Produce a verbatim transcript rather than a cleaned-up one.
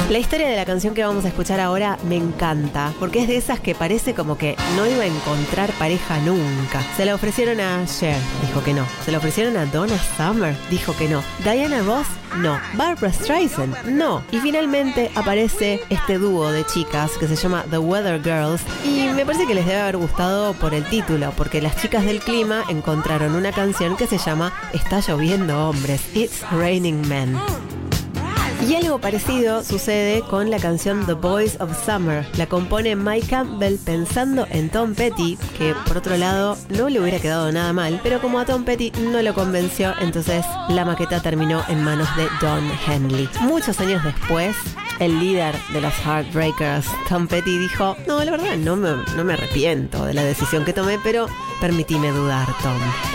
La historia de la canción que vamos a escuchar ahora me encanta, porque es de esas que parece como que no iba a encontrar pareja nunca. Se la ofrecieron a Cher, dijo que no. Se la ofrecieron a Donna Summer, dijo que no. Diana Ross, no. Barbra Streisand, no. Y finalmente aparece este dúo de chicas que se llama The Weather Girls, y me parece que les debe haber gustado por el título, porque las chicas del clima encontraron una canción que se llama Está lloviendo hombres, It's Raining Men. Y algo parecido sucede con la canción The Boys of Summer. La compone Mike Campbell pensando en Tom Petty, que por otro lado no le hubiera quedado nada mal, pero como a Tom Petty no lo convenció, entonces la maqueta terminó en manos de Don Henley. Muchos años después, el líder de los Heartbreakers, Tom Petty, dijo: no, la verdad no me, no me arrepiento de la decisión que tomé, pero permitime dudar, Tom.